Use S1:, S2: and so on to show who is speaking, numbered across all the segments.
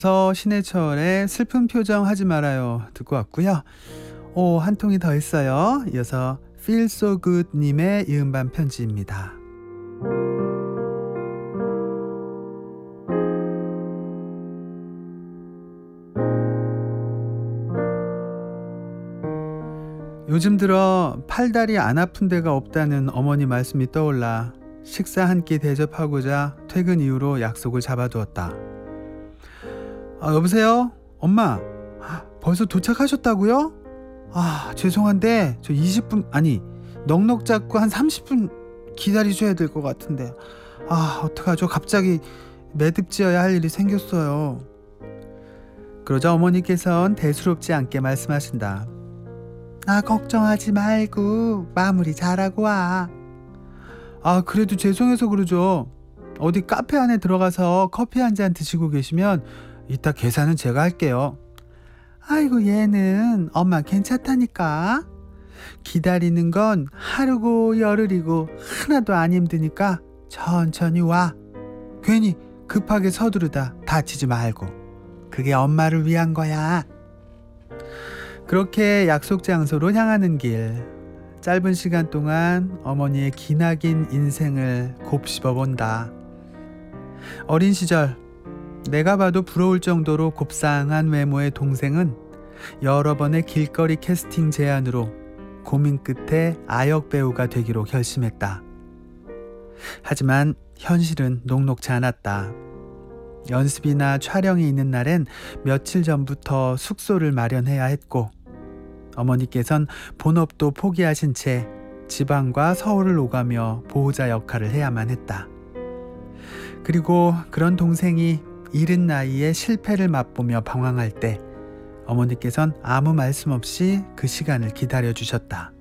S1: 신해철의 슬픈 표정 하지 말아요 듣고 왔고요. 한 통이 더 있어요. 이어서 Feel So Good 님의 이음반 편지입니다. 요즘 들어 팔다리 안 아픈 데가 없다는 어머니 말씀이 떠올라 식사 한 끼 대접하고자 퇴근 이후로 약속을 잡아두었다. 여보세요? 엄마, 벌써 도착하셨다고요? 죄송한데 저 20분 아니 넉넉 잡고 한 30분 기다리셔야 될 것 같은데 어떡하죠? 갑자기 매듭지어야 할 일이 생겼어요. 그러자 어머니께선 대수롭지 않게 말씀하신다. 걱정하지 말고 마무리 잘하고 와. 그래도 죄송해서 그러죠. 어디 카페 안에 들어가서 커피 한 잔 드시고 계시면 이따 계산은 제가 할게요. 아이고 얘는 엄마 괜찮다니까. 기다리는 건 하루고 열흘이고 하나도 안 힘드니까 천천히 와. 괜히 급하게 서두르다 다치지 말고. 그게 엄마를 위한 거야. 그렇게 약속 장소로 향하는 길. 짧은 시간 동안 어머니의 기나긴 인생을 곱씹어 본다. 어린 시절 내가 봐도 부러울 정도로 곱상한 외모의 동생은 여러 번의 길거리 캐스팅 제안으로 고민 끝에 아역 배우가 되기로 결심했다. 하지만 현실은 녹록지 않았다. 연습이나 촬영이 있는 날엔 며칠 전부터 숙소를 마련해야 했고 어머니께선 본업도 포기하신 채 지방과 서울을 오가며 보호자 역할을 해야만 했다. 그리고 그런 동생이 이른 나이에 실패를 맛보며 방황할 때 어머니께선 아무 말씀 없이 그 시간을 기다려주셨다.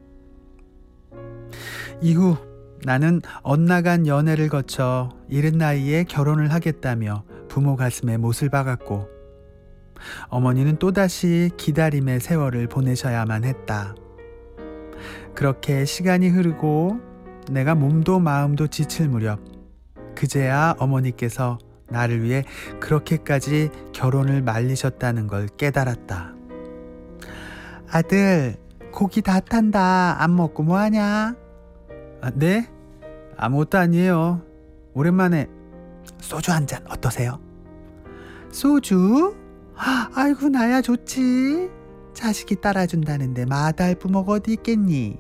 S1: 이후 나는 엇나간 연애를 거쳐 이른 나이에 결혼을 하겠다며 부모 가슴에 못을 박았고 어머니는 또다시 기다림의 세월을 보내셔야만 했다. 그렇게 시간이 흐르고 내가 몸도 마음도 지칠 무렵 그제야 어머니께서 나를 위해 그렇게까지 결혼을 말리셨다는 걸 깨달았다. 아들, 고기 다 탄다. 안 먹고 뭐하냐? 네? 아무것도 아니에요. 오랜만에 소주 한 잔 어떠세요? 소주? 아이고 나야 좋지. 자식이 따라준다는데 마다할 부모가 어디 있겠니?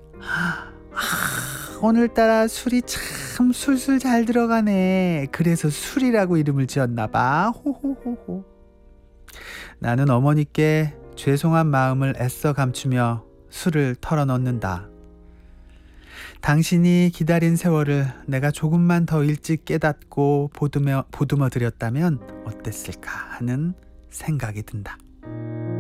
S1: 오늘따라 술이 참 술술 잘 들어가네. 그래서 술이라고 이름을 지었나봐. 호호호호. 나는 어머니께 죄송한 마음을 애써 감추며 술을 털어넣는다. 당신이 기다린 세월을 내가 조금만 더 일찍 깨닫고 보듬어 드렸다면 어땠을까 하는 생각이 든다.